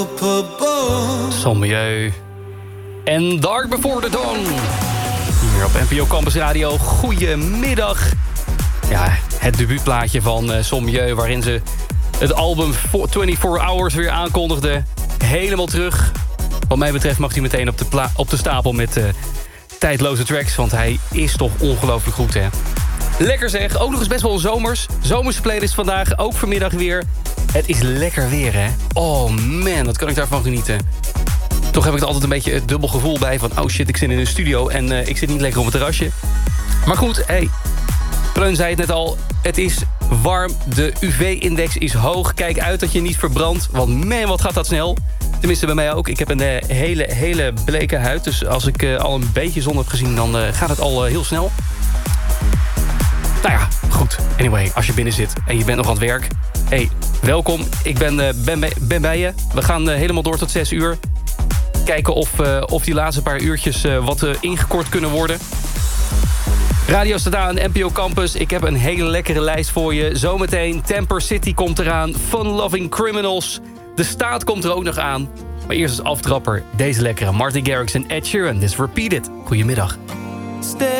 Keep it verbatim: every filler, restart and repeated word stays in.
Sommieu en Dark Before the Dawn. Hier op N P O Campus Radio. Goedemiddag. Ja, het debuutplaatje van uh, Sommieu, waarin ze het album vierentwintig Hours weer aankondigde. Helemaal terug. Wat mij betreft mag hij meteen op de, pla- op de stapel met uh, tijdloze tracks. Want hij is toch ongelooflijk goed, hè? Lekker zeg. Ook nog eens best wel een zomers. Zomerse playlist vandaag. Ook vanmiddag weer. Het is lekker weer, hè? Oh man, wat kan ik daarvan genieten. Toch heb ik er altijd een beetje het dubbel gevoel bij van... oh shit, ik zit in een studio en uh, ik zit niet lekker op het terrasje. Maar goed, hey, Pleun zei het net al. Het is warm, de U V-index is hoog. Kijk uit dat je niet verbrandt, want man, wat gaat dat snel. Tenminste bij mij ook. Ik heb een uh, hele, hele bleke huid. Dus als ik uh, al een beetje zon heb gezien, dan uh, gaat het al uh, heel snel. Nou ja, goed. Anyway, als je binnen zit en je bent nog aan het werk... hey, welkom. Ik ben, uh, ben, bij, ben bij je. We gaan uh, helemaal door tot zes uur. Kijken of, uh, of die laatste paar uurtjes uh, wat uh, ingekort kunnen worden. Radio staat aan, N P O Campus. Ik heb een hele lekkere lijst voor je. Zometeen Temper City komt eraan. Fun Loving Criminals. De Staat komt er ook nog aan. Maar eerst als aftrapper deze lekkere Martin Garrix en Ed Sheeran. This Repeat It. Goedemiddag.